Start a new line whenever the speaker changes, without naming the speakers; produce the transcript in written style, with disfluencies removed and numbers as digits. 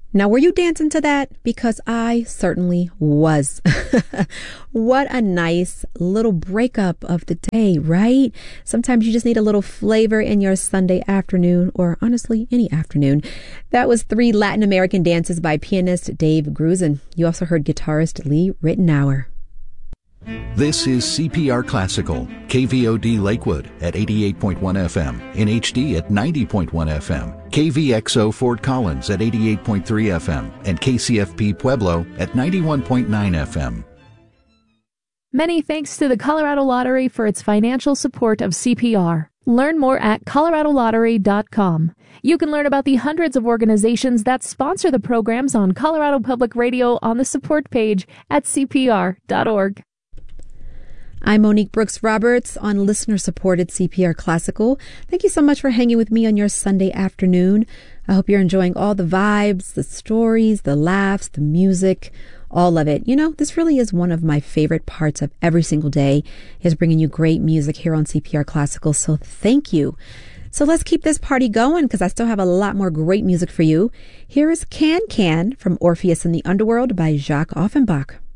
Now, were you dancing to that? Because I certainly was. What a nice little breakup of the day, right? Sometimes you just need a little flavor in your Sunday afternoon, or honestly, any afternoon. That was 3 Latin American dances by pianist Dave Grusin. You also heard guitarist Lee Ritenour.
This is CPR Classical, KVOD Lakewood at 88.1 FM, NHD at 90.1 FM, KVXO Fort Collins at 88.3 FM, and KCFP Pueblo at 91.9 FM.
Many thanks to the Colorado Lottery for its financial support of CPR. Learn more at coloradolottery.com. You can learn about the hundreds of organizations that sponsor the programs on Colorado Public Radio on the support page at cpr.org.
I'm Monique Brooks Roberts on listener-supported CPR Classical. Thank you so much for hanging with me on your Sunday afternoon. I hope you're enjoying all the vibes, the stories, the laughs, the music, all of it. You know, this really is one of my favorite parts of every single day, is bringing you great music here on CPR Classical. So thank you. So let's keep this party going, because I still have a lot more great music for you. Here is Can Can from Orpheus in the Underworld by Jacques Offenbach.